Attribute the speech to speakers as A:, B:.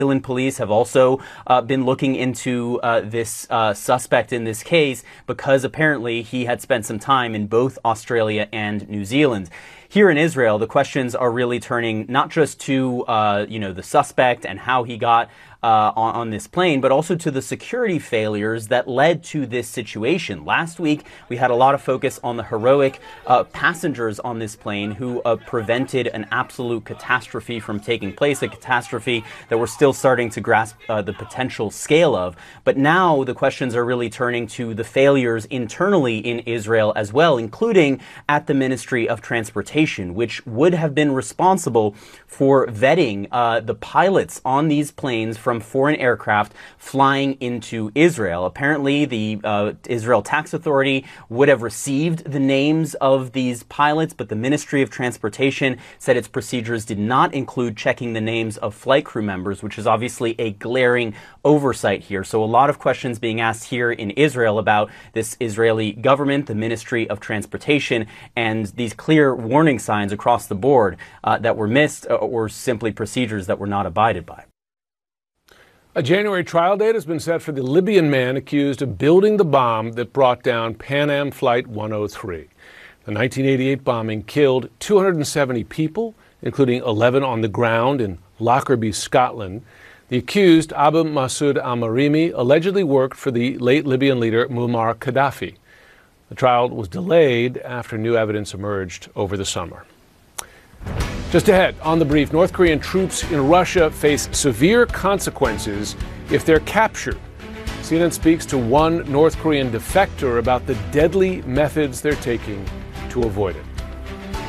A: Zealand police have also been looking into this suspect in this case because apparently he had spent some time in both Australia and New Zealand. Here in Israel, the questions are really turning not just to the suspect and how he got on this plane, but also to the security failures that led to this situation. Last week, we had a lot of focus on the heroic passengers on this plane who prevented an absolute catastrophe from taking place, a catastrophe that we're still starting to grasp the potential scale of. But now the questions are really turning to the failures internally in Israel as well, including at the Ministry of Transportation, which would have been responsible for vetting the pilots on these planes from foreign aircraft flying into Israel. Apparently, the Israel Tax Authority would have received the names of these pilots, but the Ministry of Transportation said its procedures did not include checking the names of flight crew members, which is obviously a glaring oversight here. So a lot of questions being asked here in Israel about this Israeli government, the Ministry of Transportation, and these clear warning signs across the board that were missed or simply procedures that were not abided by.
B: A January trial date has been set for the Libyan man accused of building the bomb that brought down Pan Am Flight 103. The 1988 bombing killed 270 people, including 11 on the ground in Lockerbie, Scotland. The accused, Abu Masoud al-Marimi, allegedly worked for the late Libyan leader Muammar Gaddafi. The trial was delayed after new evidence emerged over the summer. Just ahead, on The Brief, North Korean troops in Russia face severe consequences if they're captured. CNN speaks to one North Korean defector about the deadly methods they're taking to avoid it.